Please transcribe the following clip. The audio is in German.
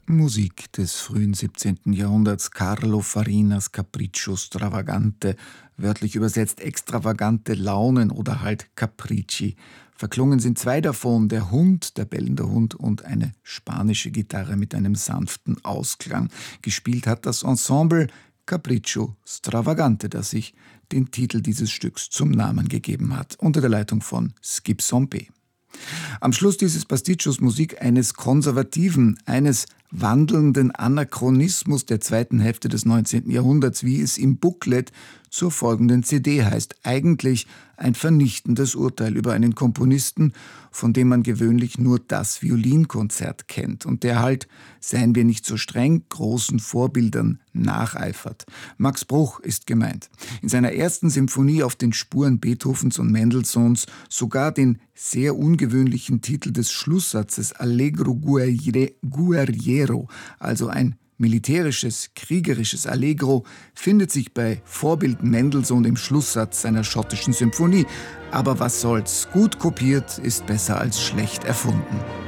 Musik des frühen 17. Jahrhunderts, Carlo Farinas Capriccio Stravagante, wörtlich übersetzt extravagante Launen oder halt Capricci. Verklungen sind zwei davon, der Hund, der bellende Hund und eine spanische Gitarre mit einem sanften Ausklang. Gespielt hat das Ensemble Capriccio Stravagante, das sich den Titel dieses Stücks zum Namen gegeben hat, unter der Leitung von Skip Sompé. Am Schluss dieses Pasticcios Musik eines konservativen, eines wandelnden Anachronismus der zweiten Hälfte des 19. Jahrhunderts, wie es im Booklet zur folgenden CD heißt. Eigentlich ein vernichtendes Urteil über einen Komponisten, von dem man gewöhnlich nur das Violinkonzert kennt und der halt, seien wir nicht so streng, großen Vorbildern nacheifert. Max Bruch ist gemeint. In seiner ersten Symphonie auf den Spuren Beethovens und Mendelssohns sogar den sehr ungewöhnlichen Titel des Schlusssatzes Allegro guerriero, also ein militärisches, kriegerisches Allegro, findet sich bei Vorbild Mendelssohn im Schlusssatz seiner schottischen Symphonie. Aber was soll's? Gut kopiert ist besser als schlecht erfunden.